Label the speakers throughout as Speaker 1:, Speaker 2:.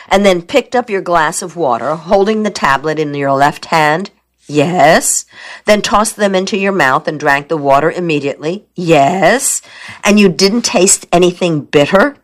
Speaker 1: and then picked up your glass of water, holding the tablet in your left hand? Yes. Then tossed them into your mouth and drank the water immediately? Yes. And you didn't taste anything bitter?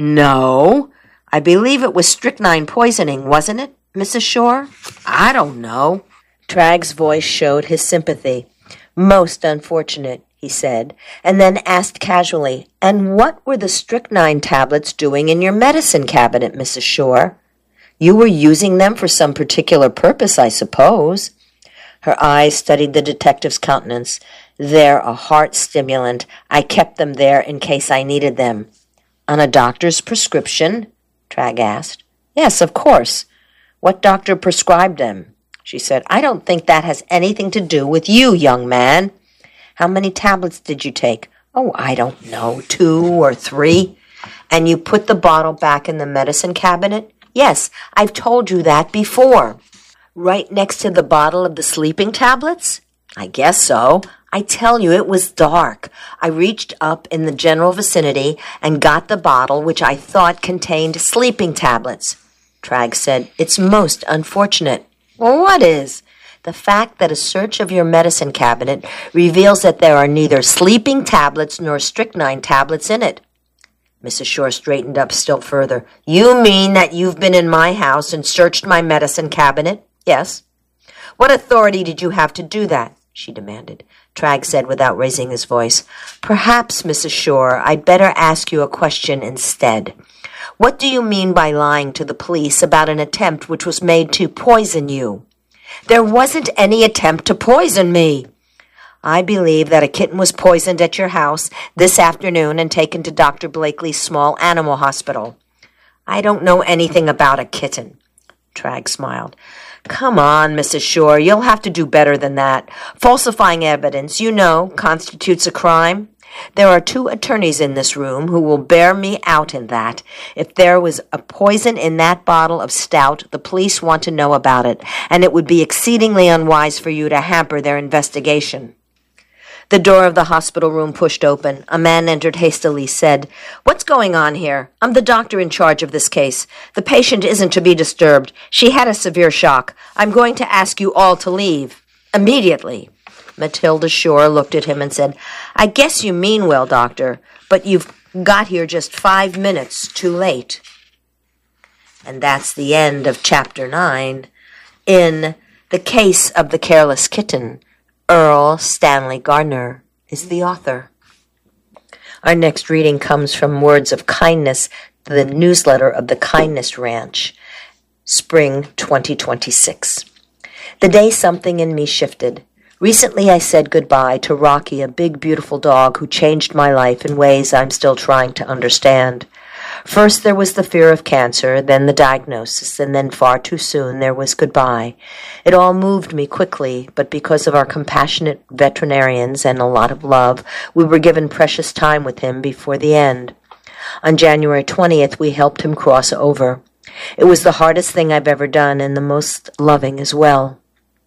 Speaker 1: No. I believe it was strychnine poisoning, wasn't it, Mrs. Shore? I don't know. Tragg's voice showed his sympathy. Most unfortunate, he said, and then asked casually, and what were the strychnine tablets doing in your medicine cabinet, Mrs. Shore? You were using them for some particular purpose, I suppose. Her eyes studied the detective's countenance. They're a heart stimulant. I kept them there in case I needed them. On a doctor's prescription? Tragg asked. Yes, of course. What doctor prescribed them? She said, I don't think that has anything to do with you, young man. How many tablets did you take? Oh, I don't know, 2 or 3. And you put the bottle back in the medicine cabinet? Yes, I've told you that before. Right next to the bottle of the sleeping tablets? I guess so. I tell you, it was dark. I reached up in the general vicinity and got the bottle, which I thought contained sleeping tablets. Tragg said, It's most unfortunate. Well, what is? The fact that a search of your medicine cabinet reveals that there are neither sleeping tablets nor strychnine tablets in it. Mrs. Shore straightened up still further. You mean that you've been in my house and searched my medicine cabinet? Yes. What authority did you have to do that? She demanded. Tragg said without raising his voice, Perhaps, Mrs. Shore, I'd better ask you a question instead. What do you mean by lying to the police about an attempt which was made to poison you? There wasn't any attempt to poison me. I believe that a kitten was poisoned at your house this afternoon and taken to Dr. Blakely's small animal hospital. I don't know anything about a kitten. Tragg smiled. Come on, Mrs. Shore, you'll have to do better than that. Falsifying evidence, you know, constitutes a crime. There are 2 attorneys in this room who will bear me out in that. If there was a poison in that bottle of stout, the police want to know about it, and it would be exceedingly unwise for you to hamper their investigation. The door of the hospital room pushed open. A man entered hastily, said, What's going on here? I'm the doctor in charge of this case. The patient isn't to be disturbed. She had a severe shock. I'm going to ask you all to leave. Immediately. Matilda Shore looked at him and said, I guess you mean well, doctor, but you've got here just 5 minutes too late. And that's the end of Chapter 9 in The Case of the Careless Kitten. Earl Stanley Gardner is the author. Our next reading comes from Words of Kindness, the newsletter of the Kindness Ranch, spring 2026. The day something in me shifted. Recently I said goodbye to Rocky, a big, beautiful dog who changed my life in ways I'm still trying to understand. First there was the fear of cancer, then the diagnosis, and then far too soon there was goodbye. It all moved me quickly, but because of our compassionate veterinarians and a lot of love, we were given precious time with him before the end. On January 20th, we helped him cross over. It was the hardest thing I've ever done and the most loving as well.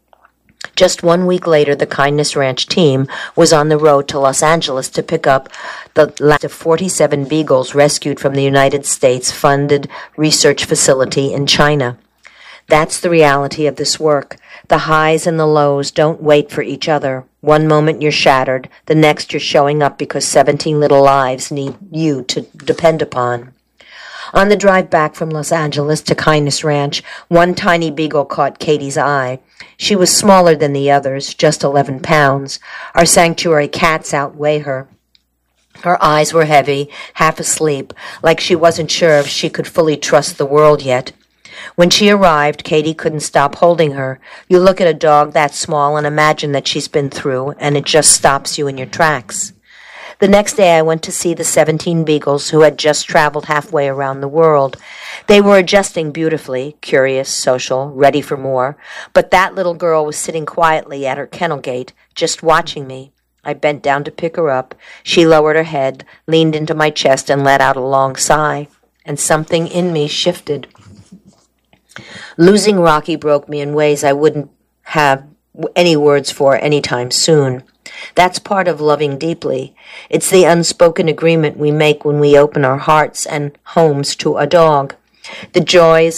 Speaker 1: Just 1 week later, the Kindness Ranch team was on the road to Los Angeles to pick up the last of 47 beagles rescued from the United States-funded research facility in China. That's the reality of this work. The highs and the lows don't wait for each other. One moment you're shattered, the next you're showing up because 17 little lives need you to depend upon. On the drive back from Los Angeles to Kindness Ranch, one tiny beagle caught Katie's eye. She was smaller than the others, just 11 pounds. Our sanctuary cats outweigh her. Her eyes were heavy, half asleep, like she wasn't sure if she could fully trust the world yet. When she arrived, Katie couldn't stop holding her. You look at a dog that small and imagine that she's been through, and it just stops you in your tracks. The next day I went to see the 17 beagles who had just traveled halfway around the world. They were adjusting beautifully, curious, social, ready for more, but that little girl was sitting quietly at her kennel gate, just watching me. I bent down to pick her up. She lowered her head, leaned into my chest, and let out a long sigh, and something in me shifted. Losing Rocky broke me in ways I wouldn't have any words for anytime soon. That's part of loving deeply. It's the unspoken agreement we make when we open our hearts and homes to a dog. The joys